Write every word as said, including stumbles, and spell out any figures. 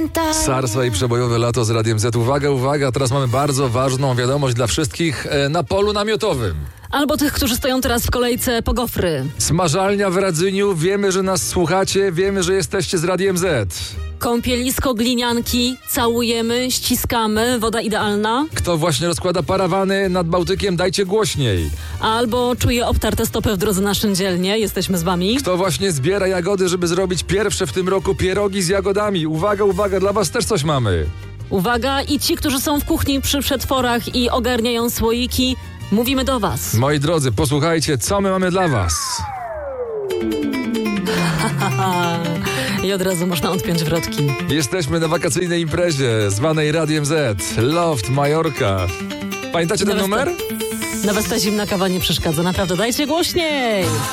Pamiętaj. Sarsa i przebojowe lato z Radiem Z. Uwaga, uwaga, teraz mamy bardzo ważną wiadomość dla wszystkich e, na polu namiotowym. Albo tych, którzy stoją teraz w kolejce po gofry. Smażalnia w Radzyniu, wiemy, że nas słuchacie, wiemy, że jesteście z Radiem Z. Kąpielisko glinianki, całujemy, ściskamy, woda idealna. Kto właśnie rozkłada parawany nad Bałtykiem, dajcie głośniej. Albo czuje obtarte stopy w drodze na szyndzielnię, jesteśmy z wami. Kto właśnie zbiera jagody, żeby zrobić pierwsze w tym roku pierogi z jagodami. Uwaga, uwaga, dla was też coś mamy. Uwaga, i ci, którzy są w kuchni przy przetworach i ogarniają słoiki, mówimy do was. Moi drodzy, posłuchajcie, co my mamy dla was. I od razu można odpiąć wrotki. Jesteśmy na wakacyjnej imprezie zwanej Radiem Z. Loft Majorka. Pamiętacie ten Nawet numer? Nawet ta zimna kawa nie przeszkadza. Naprawdę, dajcie głośniej!